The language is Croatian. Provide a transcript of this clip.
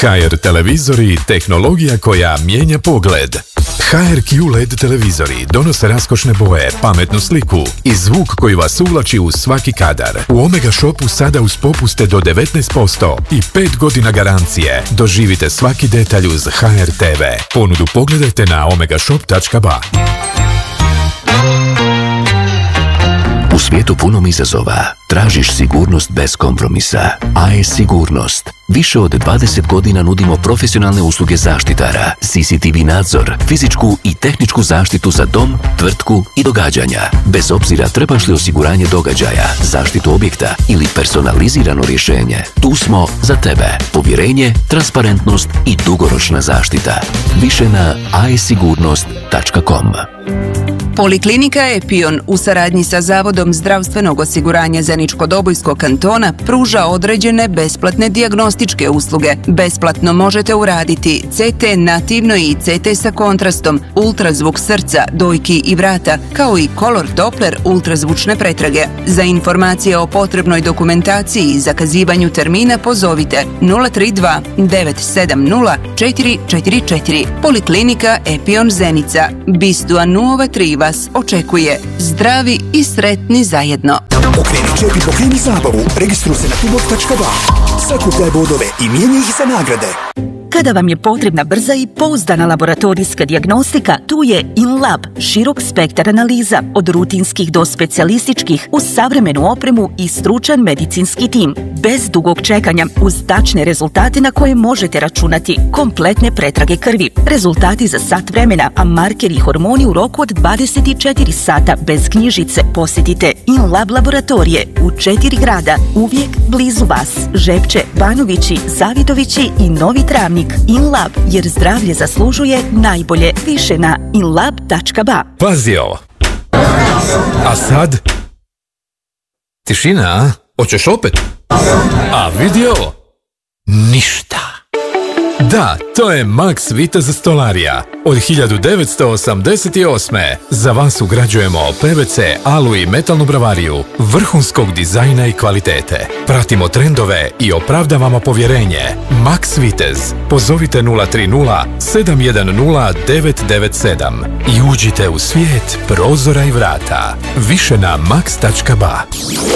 HR televizori, tehnologija koja mijenja pogled. HR QLED televizori donose raskošne boje, pametnu sliku i zvuk koji vas uvlači u svaki kadar. U Omega Shopu sada uz popuste do 19% i 5 godina garancije. Doživite svaki detalj uz HR TV. Ponudu pogledajte na omegashop.ba. U svijetu punom izazova tražiš sigurnost bez kompromisa. AES Sigurnost. Više od 20 godina nudimo profesionalne usluge zaštitara, CCTV nadzor, fizičku i tehničku zaštitu za dom, tvrtku i događanja. Bez obzira trebaš li osiguranje događaja, zaštitu objekta ili personalizirano rješenje, tu smo za tebe. Povjerenje, transparentnost i dugoročna zaštita. Više na aesigurnost.com. Poliklinika Epion u saradnji sa Zavodom zdravstvenog osiguranja Zeničko-Dobojskog kantona pruža određene besplatne dijagnostičke usluge. Besplatno možete uraditi CT nativno i CT sa kontrastom, ultrazvuk srca, dojki i vrata, kao i Color Doppler ultrazvučne pretrage. Za informacije o potrebnoj dokumentaciji i zakazivanju termina pozovite 032 970 444. Poliklinika Epion Zenica. Bistua Nuova 3 vas očekuje. Zdravi i sretni zajedno. Okreni čep i pokreni zabavu. Registruj se na tubok.ba. Sakupljaj bodove i mijenjaj ih za nagrade. Kada vam je potrebna brza i pouzdana laboratorijska dijagnostika, tu je InLab, širok spektar analiza, od rutinskih do specijalističkih, uz savremenu opremu i stručan medicinski tim. Bez dugog čekanja, uz tačne rezultate na koje možete računati, kompletne pretrage krvi, rezultati za sat vremena, a markeri i hormoni u roku od 24 sata bez knjižice. Posjetite InLab laboratorije u 4 grada, uvijek blizu vas. Žepče, Banovići, Zavidovići i Novi Travnik. InLab, jer zdravlje zaslužuje najbolje. Više na inlab.ba. Pazi ovo. A sad? Tišina, a? Hoćeš opet? A vidi ovo? Ništa. Da, to je Max Vitez stolarija. Od 1988. Za vas ugrađujemo PVC, alu i metalnu bravariju vrhunskog dizajna i kvalitete. Pratimo trendove i opravdavamo povjerenje. Max Vitez. Pozovite 030 710 997 i uđite u svijet prozora i vrata. Više na max.ba.